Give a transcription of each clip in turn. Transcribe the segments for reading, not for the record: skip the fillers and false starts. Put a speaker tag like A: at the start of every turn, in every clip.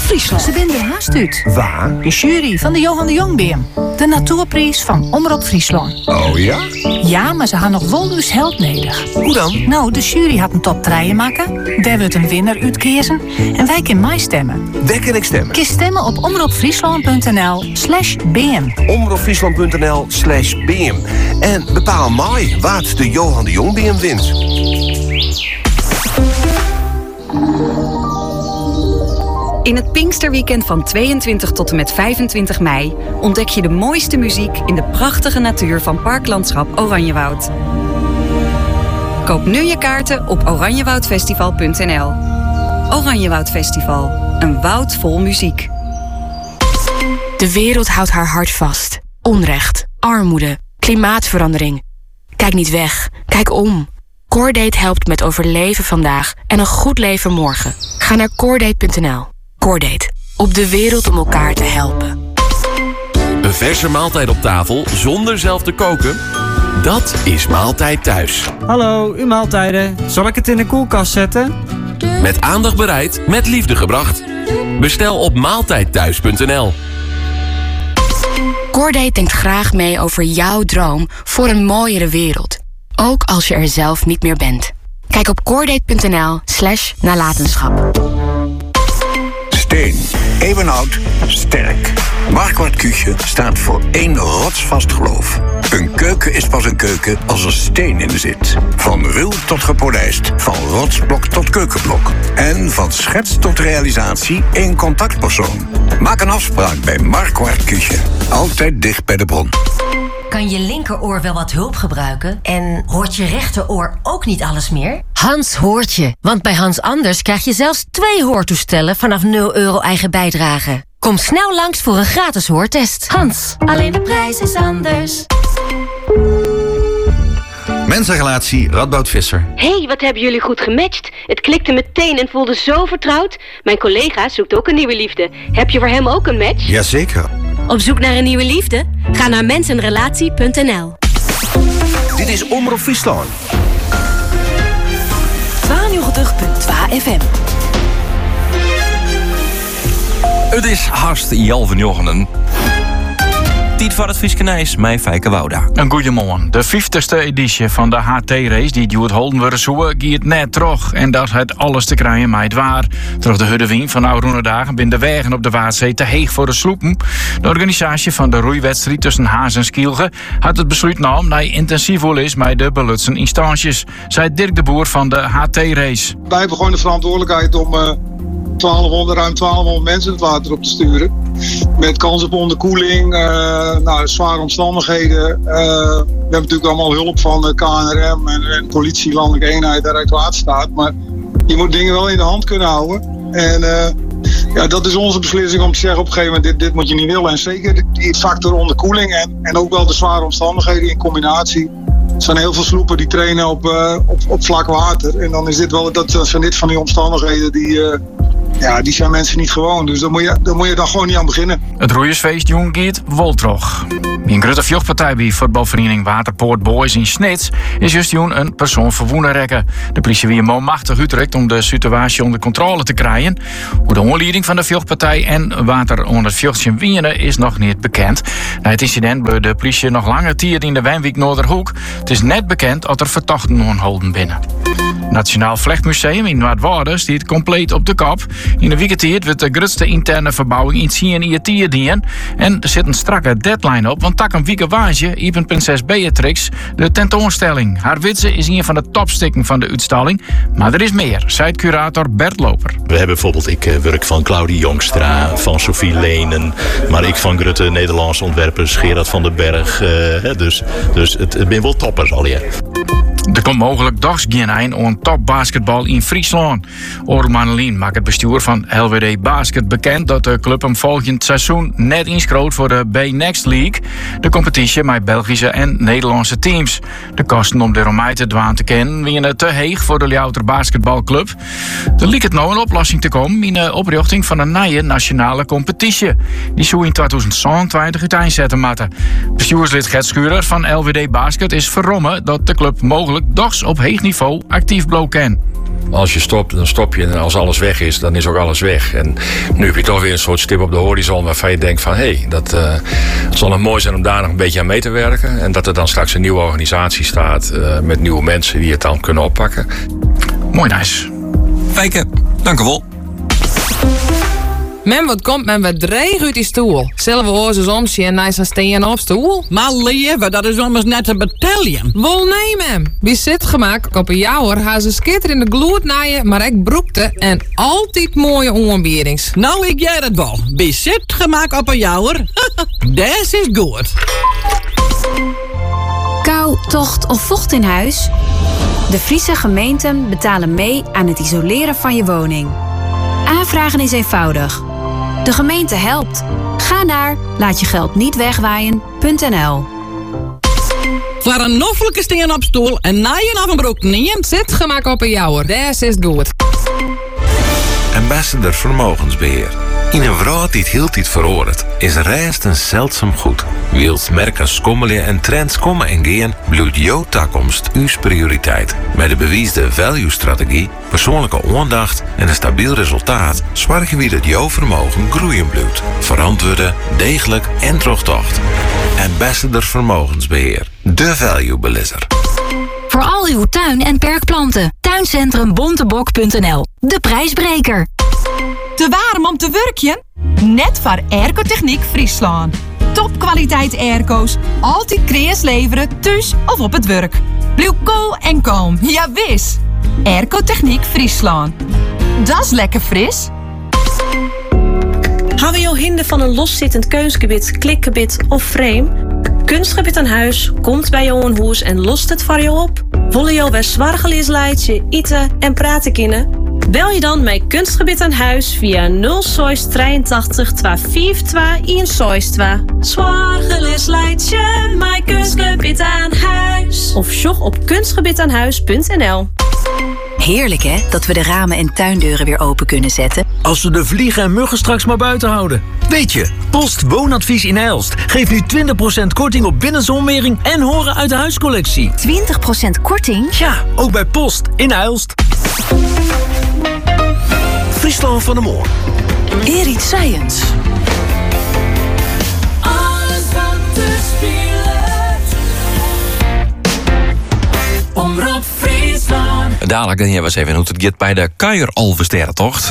A: Friesland.
B: Ze binden er haast uit.
C: Waar?
B: De jury van de Johan de Jongbiem. De natuurprijs van Omroep Friesland.
C: Oh ja?
B: Ja, maar ze hadden nog wel dus help nodig.
C: Hoe dan?
B: Nou, de jury had een top 3 maken. Daar wordt een winnaar uitkiezen. En wij kunnen mij stemmen.
C: Waar kan ik stemmen?
B: Kies stemmen op omroepfriesland.nl/bm.
C: Omroepfriesland.nl/bm. En bepaal mij wat de Johan de Jongbiem wint.
D: In het Pinksterweekend van 22 tot en met 25 mei ontdek je de mooiste muziek in de prachtige natuur van Parklandschap Oranjewoud. Koop nu je kaarten op oranjewoudfestival.nl. Oranjewoud Festival, een woud vol muziek.
E: De wereld houdt haar hart vast. Onrecht, armoede, klimaatverandering. Kijk niet weg, kijk om. Coordate helpt met overleven vandaag en een goed leven morgen. Ga naar coordate.nl. Coordate, op de wereld om elkaar te helpen.
F: Een verse maaltijd op tafel zonder zelf te koken? Dat is Maaltijd Thuis.
G: Hallo, uw maaltijden. Zal ik het in de koelkast zetten?
F: Met aandacht bereid, met liefde gebracht. Bestel op maaltijdthuis.nl.
E: Coordate denkt graag mee over jouw droom voor een mooiere wereld. Ook als je er zelf niet meer bent. Kijk op coordate.nl/nalatenschap.
H: Steen, eeuwenoud, sterk. Marquardt Küche staat voor één rotsvast geloof. Een keuken is pas een keuken als er steen in zit. Van ruw tot gepolijst, van rotsblok tot keukenblok. En van schets tot realisatie één contactpersoon. Maak een afspraak bij Marquardt Küche. Altijd dicht bij de bron.
A: Kan je linkeroor wel wat hulp gebruiken? En hoort je rechteroor ook niet alles meer? Hans hoort je. Want bij Hans Anders krijg je zelfs 2 hoortoestellen vanaf €0 eigen bijdrage. Kom snel langs voor een gratis hoortest. Hans, alleen de prijs is anders.
I: Mensenrelatie Radboud Visser.
J: Hey, wat hebben jullie goed gematcht. Het klikte meteen en voelde zo vertrouwd. Mijn collega zoekt ook een nieuwe liefde. Heb je voor hem ook een match?
I: Jazeker.
J: Op zoek naar een nieuwe liefde? Ga naar mensenrelatie.nl.
C: Dit is Omroep Friesland.
A: 92.2 FM.
K: Het is haast Jalven Jochenen. Tijd voor het Frieskenijs, mij Fijke Wouda.
L: Een goeiemorgen. De 50ste editie van de HT-race die duurt holden we zo gaat net terug. En dat het alles te krijgen met het waar. Terug de Huddewien van oude dagen binnen de wegen op de Waadzee te heeg voor de sloepen. De organisatie van de roeiwedstrijd tussen Haas en Skielge had het besluit genomen dat intensief is met de belutsen instanties, zei Dirk de Boer van de HT-race.
M: Wij hebben gewoon de verantwoordelijkheid om ruim 1200 mensen het water op te sturen. Met kans op onderkoeling, zware omstandigheden. We hebben natuurlijk allemaal hulp van de KNRM en politie, landelijke eenheid, daar Rijkswaterstaat. Maar je moet dingen wel in de hand kunnen houden. En dat is onze beslissing om te zeggen op een gegeven moment, dit moet je niet willen. En zeker die factor onderkoeling en ook wel de zware omstandigheden in combinatie. Er zijn heel veel sloepen die trainen op vlak water. En dan is dit wel, dat zijn dit van die omstandigheden die zijn mensen niet gewoon. Dus daar moet je dan gewoon niet aan beginnen.
L: Het roeiersfeest jong gaat Woltrog. In grote vechtpartij bij voetbalvereniging Waterpoort Boys in Snits is just een persoon verwoenen rekken. De politie weer machtig uitrekt om de situatie onder controle te krijgen. Hoe de aanleiding van de vechtpartij en water onder het vechtje wienen is nog niet bekend. Na het incident bleef de politie nog langer tijd in de Wijnwijk Noorderhoek. Het is net bekend dat er verdachten aangehouden binnen. Nationaal Vlechtmuseum in Noordwouden staat compleet op de kop. In de weekentijd wordt de grootste interne verbouwing in CNI dienen. En er zit een strakke deadline op, want tak een week waasje iepen prinses Beatrix de tentoonstelling. Haar witse is een van de topstukken van de uitstalling. Maar er is meer, zei curator Bert Loper.
N: We hebben bijvoorbeeld werk van Claudie Jongstra, van Sophie Lenen, maar ik van grote Nederlandse ontwerpers, Gerard van den Berg. Dus het ben wel toppers al, ja.
L: Er komt mogelijk dags geen eind aan topbasketbal in Friesland. Orel Manelien maakt het bestuur van LWD Basket bekend dat de club hem volgend seizoen net inschroot voor de B-Next League. De competitie met Belgische en Nederlandse teams. De kosten om de Romein te dwaan te kennen winnen te heeg voor de Ljouter Basketbalclub. Er lijkt het nou een oplossing te komen in de oprichting van een nieuwe nationale competitie. Die zou in 2022 uiteenzetten moeten. Bestuurslid Gert Schurer van LWD Basket is verrommen dat de club mogelijk dags op heeg niveau actief bloken.
O: Als je stopt, dan stop je. En als alles weg is, dan is ook alles weg. En nu heb je toch weer een soort stip op de horizon waarvan je denkt van... hé, dat zal nog mooi zijn om daar nog een beetje aan mee te werken. En dat er dan straks een nieuwe organisatie staat met nieuwe mensen die het dan kunnen oppakken.
L: Mooi nice.
K: Fijke, dank u wel.
P: Men, wat komt men weer dreig uit die stoel? Zullen we oorzaak omzien en naast steen op stoel?
Q: Maar lieve, dat is immers net een battalion.
P: Wel nee, mem. Wie zit gemaakt op een jouwer, haar ze skitter in de gloed naaien, maar ik broekte en altijd mooie onbierings.
Q: Nou, ik jij het wel. Wie zit gemaakt op een jouwer? Des is goed.
R: Kou, tocht of vocht in huis? De Friese gemeenten betalen mee aan het isoleren van je woning. Aanvragen is eenvoudig. De gemeente helpt. Ga naar laatjegeldnietwegwaaien.nl.
Q: Voor een noffelijke steen op stoel en naaien af een broek neemt.
P: Zit gemaakt op een jouwer, des is goed.
S: Ambassador Vermogensbeheer. In een wereld die het heel tijd veroordeelt, is rest een zeldzaam goed. Wilt merken schommelen en trends komen en gaan, blijft jouw toekomst uw prioriteit. Met de bewiesde value-strategie, persoonlijke aandacht en een stabiel resultaat zorgen we dat jouw vermogen groeien blijft. Verantwoorde, degelijk en terugtocht. Ambassador Vermogensbeheer. De value-belisser.
T: Voor al uw tuin- en perkplanten. Tuincentrum Bontebok.nl. De prijsbreker.
U: Te warm om te werkjen? Net voor Airco-techniek Friesland. Topkwaliteit airco's. Altijd kreas leveren, thuis of op het werk. Blijf cool en kalm, ja wis. Airco-techniek Friesland. Dat is lekker fris.
V: Hebben we jou hinder van een loszittend keusgebied, klikgebied of frame? Kunstgebied aan huis komt bij jou een huis en lost het voor jou op. Willen jou bij zwargelies leidje, eten en praten kunnen? Bel je dan met Kunstgebied aan huis via 083 252 162. Zwargelies leidje, met Kunstgebied aan huis. Of sjog op kunstgebiedaanhuis.nl.
R: Heerlijk hè, dat we de ramen en tuindeuren weer open kunnen zetten.
W: Als we de vliegen en muggen straks maar buiten houden. Weet je, Post Woonadvies in Elst geeft nu 20% korting op binnenzonwering en horen uit de huiscollectie.
R: 20% korting?
W: Ja, ook bij Post in Elst.
C: Friesland van de Moor.
B: Erit Science.
X: Alles wat te spelen. Omroep Friesland.
K: Dadelijk dan hebben we eens even hoe het gaat bij de Kuier-Alversterrentocht.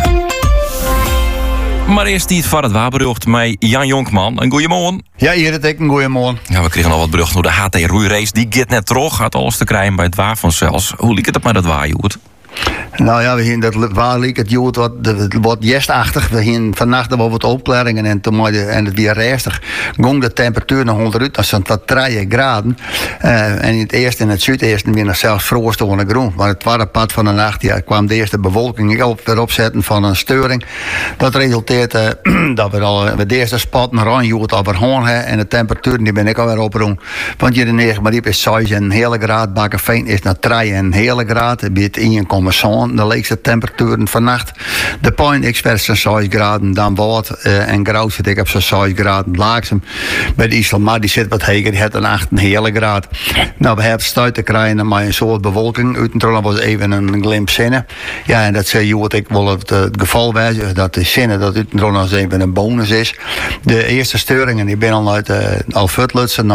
K: Maar eerst die van het wapenbericht met Jan Jonkman. Een goeiemorgen.
Y: Ja, hier het ik een goeiemorgen.
K: Ja, we kregen al wat bericht door de HT Roeirace. Die gaat net terug, gaat alles te krijgen bij het waar vanzelfs. Hoe liep het met dat waar, Joet?
Y: Nou ja, we dat waar liep het Joet wat jestachtig. We gingen vannacht wel wat opklaringen en toen en het weer rustig. Ging de temperatuur naar 100 uit, dat was 3 graden. En in het eerste en het zuidesten weer nog zelfs vroegstående groen. Maar het tweede pad van de nacht kwam de eerste bewolking weer opzetten van een steuring. Dat resulteerde dat we al de eerste spot naar Ranjoet over Hoorn hebben. En de temperatuur die ben ik alweer oproen. Want je de 9 maar die is 6 en een hele graad. Bakkenveen is naar 3 en een hele graad. Het biedt 1,7. De leekste temperaturen vannacht. De Point Express zijn 6 graden. Dan Woord en Grauw zit ik op zo'n 6 graden. Laaksem bij de IJsselmar die zit wat heger. Die heeft een 8 een hele graad. Nou, we hebben stuit te krijgen maar een soort bewolking. Uiteindelijk was even een glimp zinnen. Ja, en dat zei je wat ik wil het geval wijzen. Dat de zinnen dat uiteindelijk nog even een bonus is. De eerste steuringen die ben al uit Alfutlutsen